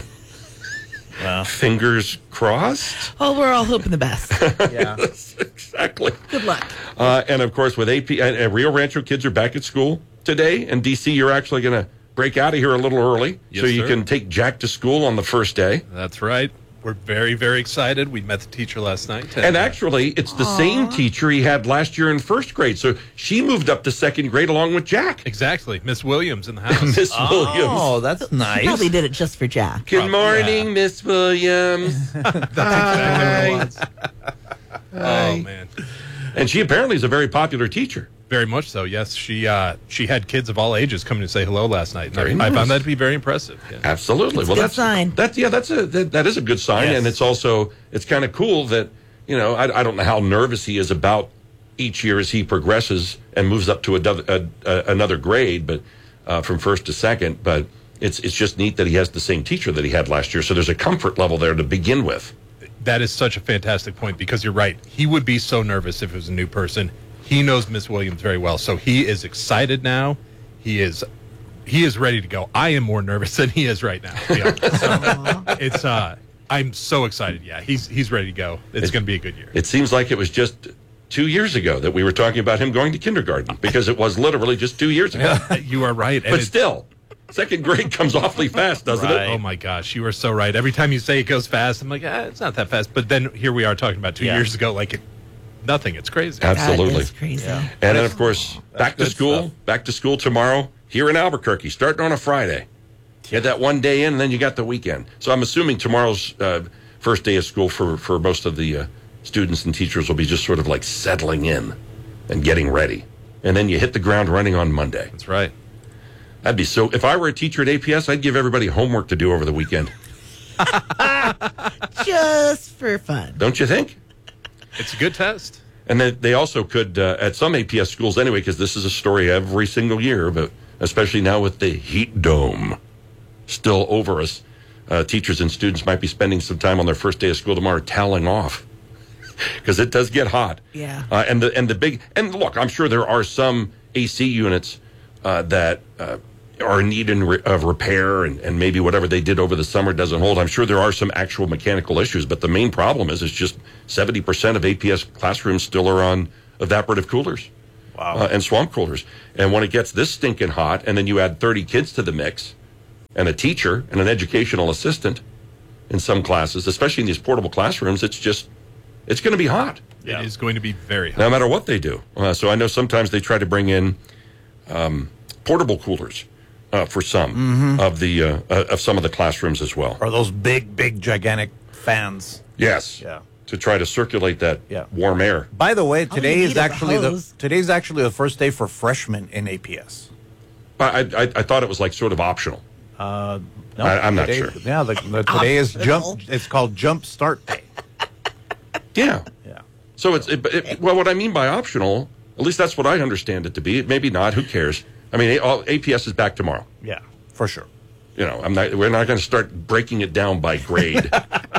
Wow. Fingers crossed. Oh, we're all hoping the best. Yeah. Exactly. Good luck. Uh, and of course, with A P, and, and Rio Rancho kids are back at school today. And D C, you're actually going to break out of here a little early, yes, so you sir. can take Jack to school on the first day. That's right. We're very, very excited. We met the teacher last night. And actually, it's the Aww. same teacher he had last year in first grade. So she moved up to second grade along with Jack. Exactly. Miss Williams in the house. Miss Oh, Williams. Oh, that's nice. She probably did it just for Jack. Good morning, yeah. Miss Williams. That's exactly what it was. Oh, man. And she apparently is a very popular teacher. Very much so, yes. She uh, she had kids of all ages coming to say hello last night. Very I, nice. I found that to be very impressive. Yeah. Absolutely. It's well, a good that's sign. That's yeah, that's a that, that is a good sign, Yes. and it's also it's kind of cool that you know I, I don't know how nervous he is about each year as he progresses and moves up to a, a, a, another grade, but uh, from first to second. But it's it's just neat that he has the same teacher that he had last year, so there's a comfort level there to begin with. That is such a fantastic point because you're right. He would be so nervous if it was a new person. He knows Miss Williams very well, so he is excited now. He is he is ready to go. I am more nervous than he is right now. To be honest. So it's uh, I'm so excited. Yeah, he's he's ready to go. It's It- going to be a good year. It seems like it was just two years ago that we were talking about him going to kindergarten because it was literally just two years ago. You are right. And But it's- still, second grade comes awfully fast, doesn't Right. it? Oh my gosh, you are so right. Every time you say it goes fast, I'm like, ah, it's not that fast. But then here we are talking about two Yeah. years ago, like it, nothing. It's crazy. Absolutely. That is crazy. Yeah. And then, of course, back to good school. stuff. Back to school tomorrow here in Albuquerque, starting on a Friday. You had that one day in, and then you got the weekend. So I'm assuming tomorrow's uh, first day of school for, for most of the uh, students and teachers will be just sort of like settling in and getting ready. And then you hit the ground running on Monday. That's right. That'd be so. If I were a teacher at A P S, I'd give everybody homework to do over the weekend. Just for fun. Don't you think? It's a good test. And then they also could, uh, at some A P S schools anyway, because this is a story every single year, but especially now with the heat dome still over us, uh, teachers and students might be spending some time on their first day of school tomorrow toweling off because it does get hot. Yeah. Uh, and the and the big and look, I'm sure there are some A C units uh, that uh, are in need in re- of repair, and, and maybe whatever they did over the summer doesn't hold. I'm sure there are some actual mechanical issues, but the main problem is it's just seventy percent of A P S classrooms still are on evaporative coolers. Wow. Uh, and swamp coolers. And when it gets this stinking hot, and then you add thirty kids to the mix, and a teacher and an educational assistant in some classes, especially in these portable classrooms, it's just, it's going to be hot. Yeah. It is going to be very hot. No matter what they do. Uh, so I know sometimes they try to bring in um, portable coolers uh, for some Mm-hmm. of the uh, uh, of some of the classrooms as well. Or those big, big, gigantic fans. Yes. Yeah. To try to circulate that Yeah. warm air. By the way, All today you is need is a actually the hose. today's actually the first day for freshmen in A P S. I, I, I thought it was like sort of optional. Uh, no, I- I'm not today- sure. Yeah, the, the, today is Optional. jump. It's called Jump Start Day. Yeah. Yeah. So it's it, it, well, what I mean by optional, at least that's what I understand it to be. Maybe not. Who cares? I mean, all, A P S is back tomorrow. Yeah, for sure. You know, I'm not. We're not going to start breaking it down by grade.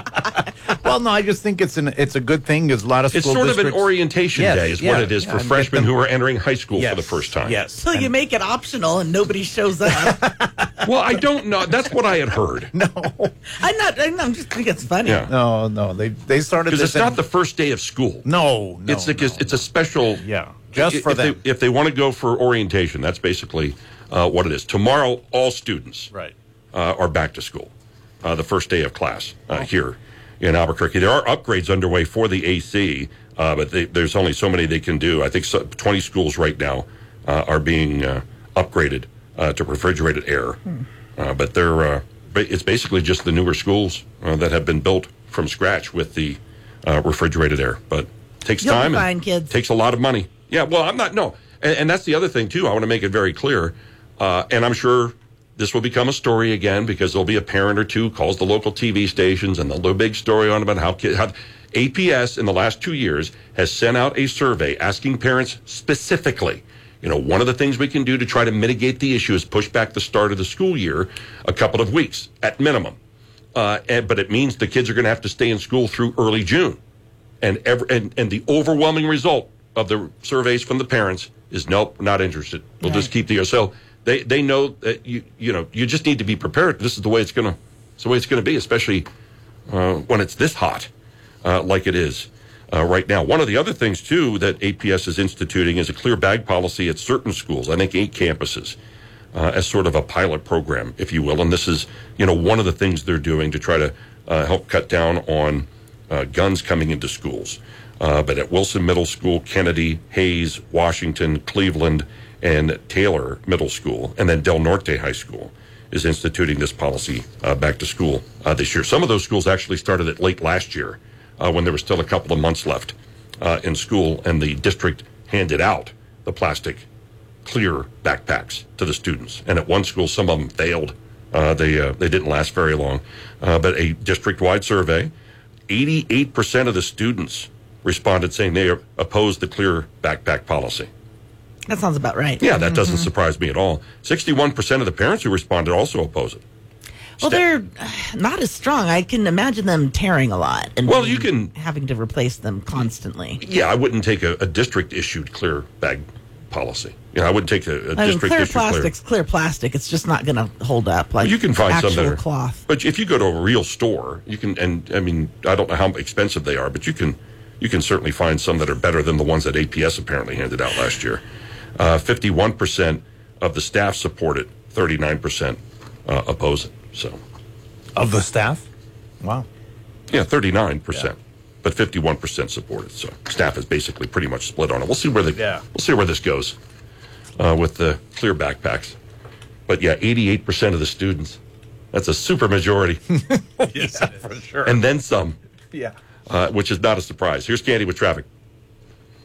Well, no, I just think it's an it's a good thing. There's a lot of It's school sort of an districts- orientation Yes, day, is yeah, what it is yeah, for and get freshmen them- who are entering high school Yes, for the first time. Yes. So you make it optional and nobody shows up. Well, I don't know. That's what I had heard. No, I'm not. I'm not- I'm just think it's funny. Yeah. no, no. They they started Because this it's not in- the first day of school. no, no. it's like no. it's a special. Yeah, just i- for if them. They, if they want to go for orientation, that's basically uh, what it is. Tomorrow, all students Right. uh, are back to school. Uh, the first day of class uh, here in Albuquerque. There are upgrades underway for the A C, uh, but they, there's only so many they can do. I think so, twenty schools right now uh, are being uh, upgraded uh, to refrigerated air. Hmm. Uh, but they're uh, ba- it's basically just the newer schools uh, that have been built from scratch with the uh, refrigerated air. But it takes You'll be time fine, and kids. takes a lot of money. Yeah, well, I'm not, no. And, and that's the other thing, too. I want to make it very clear. Uh, and I'm sure this will become a story again because there'll be a parent or two calls the local T V stations and they'll do a big story on about how, kid, how A P S in the last two years has sent out a survey asking parents specifically, you know, one of the things we can do to try to mitigate the issue is push back the start of the school year a couple of weeks at minimum. Uh, and, but it means the kids are going to have to stay in school through early June. And, every, and and the overwhelming result of the surveys from the parents is nope, not interested. We'll just keep the year. So they, they know that you you know you just need to be prepared. This is the way it's gonna it's the way it's gonna be, especially uh, when it's this hot, uh, like it is uh, right now. One of the other things too that A P S is instituting is a clear bag policy at certain schools. I think eight campuses. Uh, as sort of a pilot program, if you will. And this is, you know, one of the things they're doing to try to uh, help cut down on uh, guns coming into schools. Uh, but at Wilson Middle School, Kennedy, Hayes, Washington, Cleveland, and Taylor Middle School, and then Del Norte High School is instituting this policy uh, back to school uh, this year. Some of those schools actually started it late last year uh, when there was still a couple of months left uh, in school, and the district handed out the plastic clear backpacks to the students. And at one school, some of them failed. Uh, they uh, they didn't last very long. Uh, but a district-wide survey, eighty-eight percent of the students responded saying they oppose the clear backpack policy. That sounds about right. Yeah, that doesn't Mhm. surprise me at all. sixty-one percent of the parents who responded also oppose it. Well, they're uh, not as strong. I can imagine them tearing a lot. And Well, you can- having to replace them constantly. Yeah, I wouldn't take a, a district-issued clear bag policy. You know, I wouldn't take a, a I mean, district clear issued clear. plastic's clear plastic. It's just not going to hold up like You can find actual some that are cloth. But if you go to a real store, you can, and I mean, I don't know how expensive they are, but you can, you can certainly find some that are better than the ones that A P S apparently handed out last year. Uh, fifty-one percent of the staff support it, thirty-nine percent uh, oppose it. So, of the staff, wow, yeah, thirty-nine percent, but fifty-one percent support it. So, staff is basically pretty much split on it. We'll see where the Yeah. we'll see where this goes uh, with the clear backpacks. But yeah, eighty-eight percent of the students. That's a super majority. yeah, for sure. And then some, yeah. uh, which is not a surprise. Here's Candy with traffic.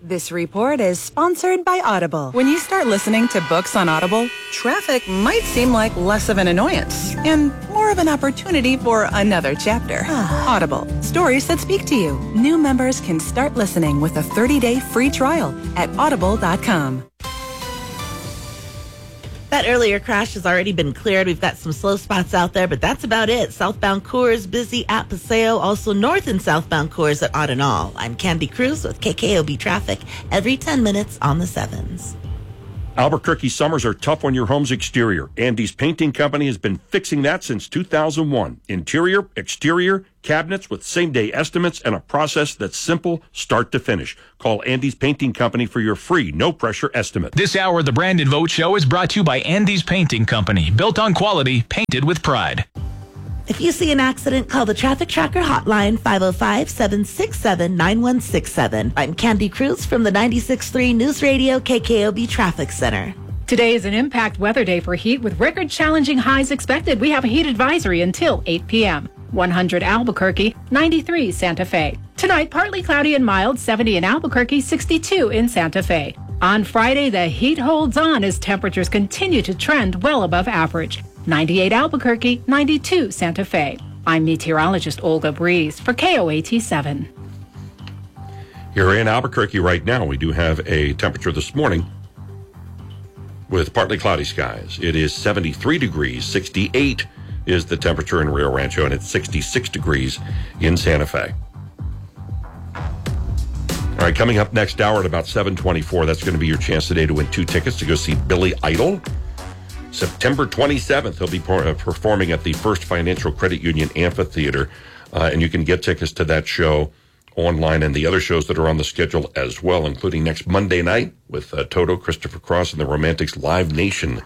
This report is sponsored by Audible. When you start listening to books on Audible, traffic might seem like less of an annoyance and more of an opportunity for another chapter. Audible, stories that speak to you. New members can start listening with a thirty-day free trial at audible dot com. That earlier crash has already been cleared. We've got some slow spots out there, but that's about it. Southbound Coors busy at Paseo, also north and southbound Coors at Odd and All. I'm Candy Cruz with K K O B Traffic every ten minutes on the sevens. Albuquerque summers are tough on your home's exterior. Andy's Painting Company has been fixing that since two thousand one. Interior, exterior, cabinets with same-day estimates and a process that's simple start to finish. Call Andy's Painting Company for your free, no-pressure estimate. This hour of the Brandon Vogt Show is brought to you by Andy's Painting Company. Built on quality, painted with pride. If you see an accident, call the Traffic Tracker hotline, five oh five, seven six seven, nine one six seven. I'm Candy Cruz from the ninety-six point three News Radio K K O B Traffic Center. Today is an impact weather day for heat with record challenging highs expected. We have a heat advisory until eight p.m. one hundred Albuquerque, ninety-three Santa Fe. Tonight, partly cloudy and mild, seventy in Albuquerque, sixty-two in Santa Fe. On Friday, the heat holds on as temperatures continue to trend well above average. ninety-eight Albuquerque, ninety-two Santa Fe. I'm meteorologist Olga Breeze for K O A T seven. Here in Albuquerque right now, we do have a temperature this morning with partly cloudy skies. It is seventy-three degrees, sixty-eight is the temperature in Rio Rancho, and it's sixty-six degrees in Santa Fe. All right, coming up next hour at about seven twenty-four, that's going to be your chance today to win two tickets to go see Billy Idol. September twenty-seventh, he'll be performing at the First Financial Credit Union Amphitheater, uh, and you can get tickets to that show online and the other shows that are on the schedule as well, including next Monday night with uh, Toto, Christopher Cross, and the Romantics, live nation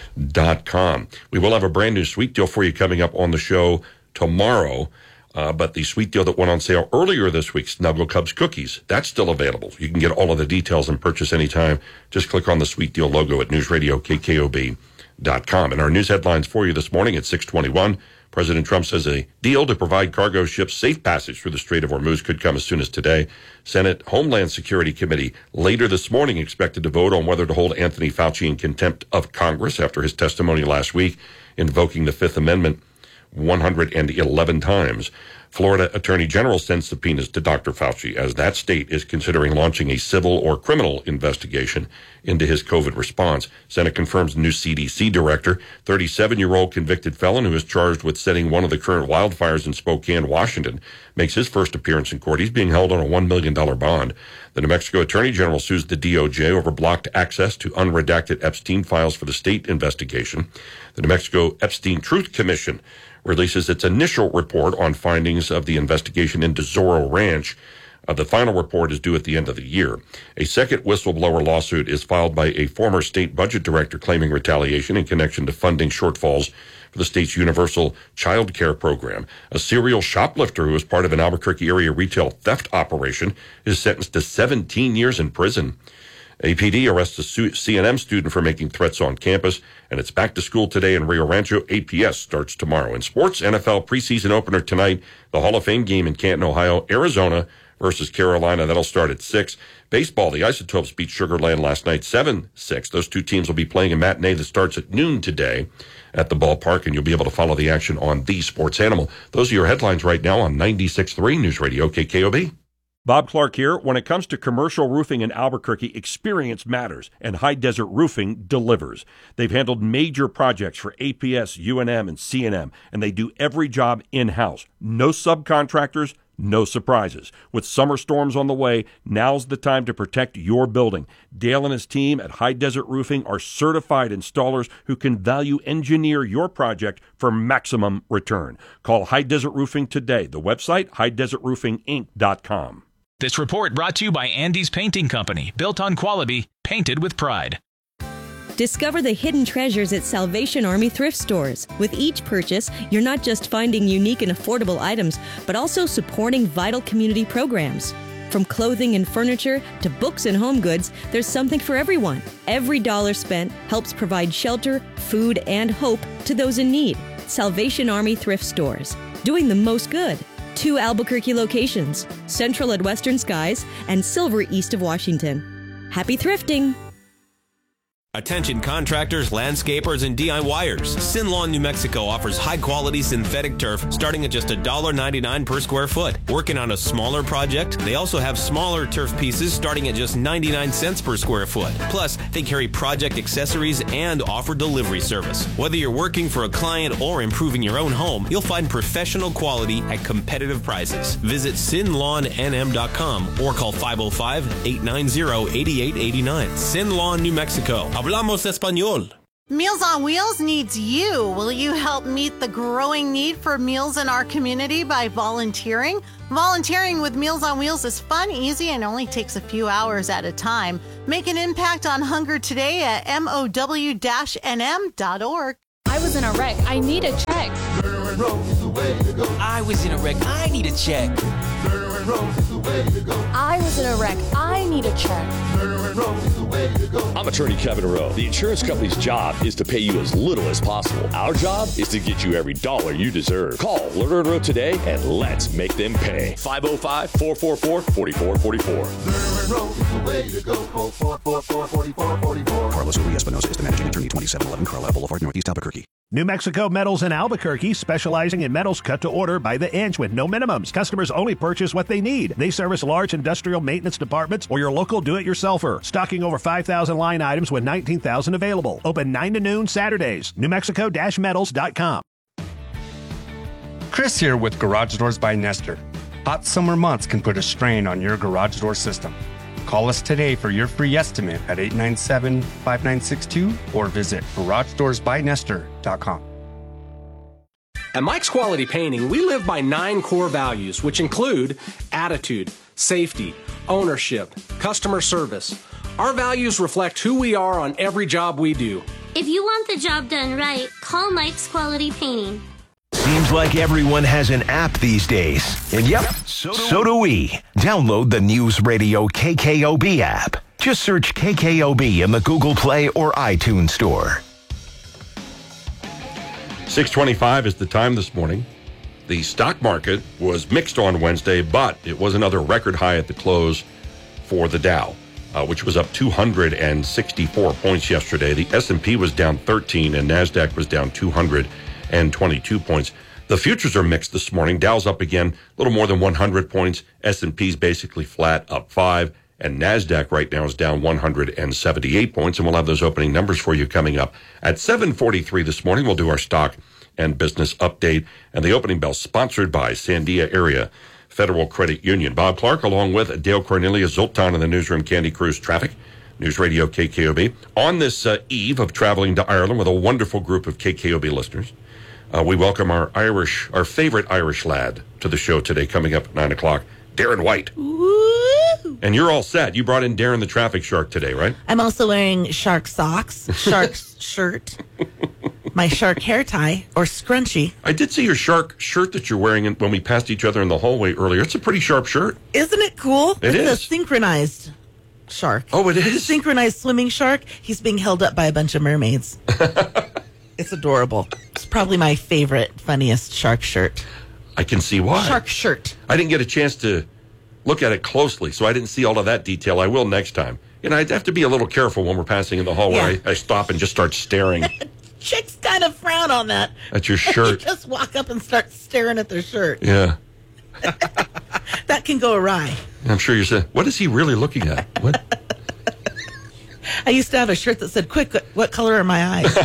dot com. We will have a brand new sweet deal for you coming up on the show tomorrow, uh, but the sweet deal that went on sale earlier this week, Snuggle Cubs cookies, that's still available. You can get all of the details and purchase anytime. Just click on the Sweet Deal logo at News Radio K K O B dot com. And our news headlines for you this morning at six twenty-one. President Trump says a deal to provide cargo ships safe passage through the Strait of Hormuz could come as soon as today. Senate Homeland Security Committee later this morning expected to vote on whether to hold Anthony Fauci in contempt of Congress after his testimony last week invoking the Fifth Amendment one hundred eleven times. Florida Attorney General sends subpoenas to Doctor Fauci as that state is considering launching a civil or criminal investigation into his COVID response. Senate confirms new C D C director, thirty-seven-year-old convicted felon who is charged with setting one of the current wildfires in Spokane, Washington, makes his first appearance in court. He's being held on a one million dollars bond. The New Mexico Attorney General sues the D O J over blocked access to unredacted Epstein files for the state investigation. The New Mexico Epstein Truth Commission releases its initial report on findings of the investigation into Zorro Ranch. Uh, the final report is due at the end of the year. A second whistleblower lawsuit is filed by a former state budget director claiming retaliation in connection to funding shortfalls for the state's universal child care program. A serial shoplifter who was part of an Albuquerque area retail theft operation is sentenced to seventeen years in prison. A P D arrests a C N M student for making threats on campus, and it's back to school today in Rio Rancho. A P S starts tomorrow. In sports, N F L preseason opener tonight, the Hall of Fame game in Canton, Ohio, Arizona versus Carolina. That'll start at six. Baseball, the Isotopes beat Sugar Land last night seven six. Those two teams will be playing a matinee that starts at noon today at the ballpark, and you'll be able to follow the action on the Sports Animal. Those are your headlines right now on ninety-six point three News Radio K K O B. Bob Clark here. When it comes to commercial roofing in Albuquerque, experience matters, and High Desert Roofing delivers. They've handled major projects for A P S, U N M, and C N M, and they do every job in-house. No subcontractors, no surprises. With summer storms on the way, now's the time to protect your building. Dale and his team at High Desert Roofing are certified installers who can value engineer your project for maximum return. Call High Desert Roofing today. The website, high desert roofing inc dot com. This report brought to you by Andy's Painting Company. Built on quality, painted with pride. Discover the hidden treasures at Salvation Army thrift stores. With each purchase, you're not just finding unique and affordable items, but also supporting vital community programs. From clothing and furniture to books and home goods, there's something for everyone. Every dollar spent helps provide shelter, food, and hope to those in need. Salvation Army thrift stores, doing the most good. Two Albuquerque locations, Central at Western Skies and Silver east of Washington. Happy thrifting! Attention contractors, landscapers, and DIYers. Sin Lawn, New Mexico offers high-quality synthetic turf starting at just one dollar ninety-nine per square foot. Working on a smaller project? They also have smaller turf pieces starting at just ninety-nine cents per square foot. Plus, they carry project accessories and offer delivery service. Whether you're working for a client or improving your own home, you'll find professional quality at competitive prices. Visit sin lawn n m dot com or call five oh five, eight nine zero, eight eight eight nine. Sin Lawn, New Mexico. Hablamos español. Meals on Wheels needs you. Will you help meet the growing need for meals in our community by volunteering? Volunteering with Meals on Wheels is fun, easy, and only takes a few hours at a time. Make an impact on hunger today at M O W N M dot org. I was in a wreck. I need a check. I was in a wreck. I need a check. I was in a wreck. I need a check. I'm attorney Kevin Rowe. The insurance company's job is to pay you as little as possible. Our job is to get you every dollar you deserve. Call Lerner and Rowe today and let's make them pay. five oh five, four four four, four four four four. Carlos Uri Espinosa is the managing attorney, twenty-seven eleven Carlisle Boulevard, Northeast Albuquerque. New Mexico Metals in Albuquerque, specializing in metals cut to order by the inch with no minimums. Customers only purchase what they need. They service large industrial maintenance departments or your local do-it-yourselfer. Stocking over five thousand line items with nineteen thousand available. Open nine to noon Saturdays. New Mexico Metals dot com. Chris here with Garage Doors by Nestor. Hot summer months can put a strain on your garage door system. Call us today for your free estimate at eight nine seven, five nine six two or visit garage doors by nestor dot com. At Mike's Quality Painting, we live by nine core values, which include attitude, safety, ownership, customer service. Our values reflect who we are on every job we do. If you want the job done right, call Mike's Quality Painting. Seems like everyone has an app these days. And yep, so do, so do we. Download the News Radio K K O B app. Just search K K O B in the Google Play or iTunes Store. six twenty-five is the time this morning. The stock market was mixed on Wednesday, but it was another record high at the close for the Dow, uh, which was up two hundred sixty-four points yesterday. The S and P was down thirteen and NASDAQ was down two hundred twenty-two points. The futures are mixed this morning. Dow's up again, a little more than one hundred points. S and P's basically flat, up five. And NASDAQ right now is down one hundred seventy-eight points. And we'll have those opening numbers for you coming up at seven forty-three this morning. We'll do our stock and business update. And the opening bell sponsored by Sandia Area Federal Credit Union. Bob Clark, along with Dale Cornelius, Zoltan in the newsroom, Candy Cruz Traffic, News Radio K K O B. On this uh, eve of traveling to Ireland with a wonderful group of K K O B listeners, uh, we welcome our Irish, our favorite Irish lad to the show today, coming up at nine o'clock, Darren White. Woo! And you're all set. You brought in Darren the Traffic Shark today, right? I'm also wearing shark socks, shark shirt, my shark hair tie, or scrunchie. I did see your shark shirt that you're wearing when we passed each other in the hallway earlier. It's a pretty sharp shirt. Isn't it cool? It it's is. a synchronized shark. Oh, it is? Synchronized swimming shark. He's being held up by a bunch of mermaids. It's adorable. It's probably my favorite, funniest shark shirt. I can see why. Shark shirt. I didn't get a chance to look at it closely, so I didn't see all of that detail. I will next time. You know, I'd have to be a little careful when we're passing in the hallway. Yeah. I, I stop and just start staring. Chicks kind of frown on that. At your shirt. They just walk up and start staring at their shirt. Yeah. That can go awry. I'm sure you're saying, what is he really looking at? What? I used to have a shirt that said, quick, what color are my eyes?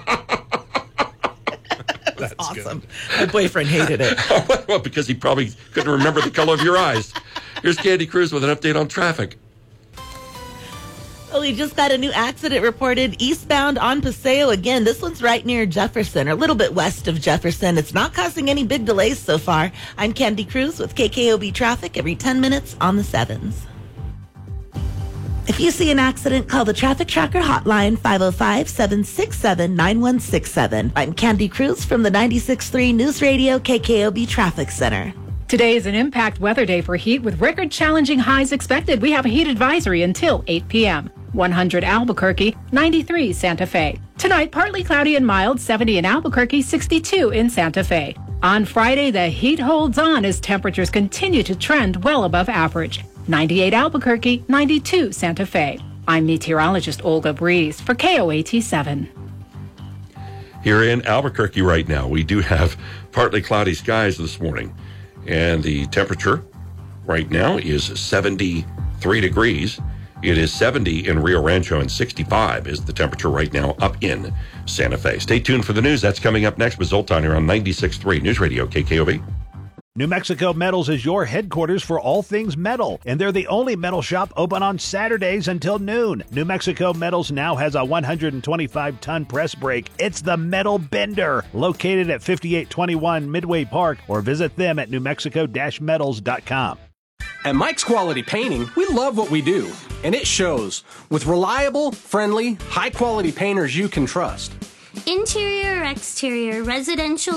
That's awesome. Good. My boyfriend hated it. Well, because he probably couldn't remember the color of your eyes. Here's Candy Cruz with an update on traffic. Well, we just got a new accident reported eastbound on Paseo. Again, this one's right near Jefferson, or a little bit west of Jefferson. It's not causing any big delays so far. I'm Candy Cruz with K K O B Traffic every ten minutes on the sevens. If you see an accident, call the Traffic Tracker hotline, five oh five, seven six seven, nine one six seven. I'm Candy Cruz from the ninety-six point three News Radio K K O B Traffic Center. Today is an impact weather day for heat with record challenging highs expected. We have a heat advisory until eight p.m. one hundred Albuquerque, ninety-three Santa Fe. Tonight, partly cloudy and mild, seventy in Albuquerque, sixty-two in Santa Fe. On Friday, the heat holds on as temperatures continue to trend well above average. ninety-eight Albuquerque, ninety-two Santa Fe. I'm meteorologist Olga Breeze for K O A T seven. Here in Albuquerque right now, we do have partly cloudy skies this morning. And the temperature right now is seventy-three degrees. It is seventy in Rio Rancho and sixty-five is the temperature right now up in Santa Fe. Stay tuned for the news. That's coming up next with Zoltan here on ninety-six point three News Radio K K O V. New Mexico Metals is your headquarters for all things metal, and they're the only metal shop open on Saturdays until noon. New Mexico Metals now has a one hundred twenty-five ton press brake. It's the Metal Bender, located at fifty-eight twenty-one Midway Park, or visit them at new mexico dash metals dot com. At Mike's Quality Painting, we love what we do, and it shows. With reliable, friendly, high-quality painters you can trust. Interior or exterior, residential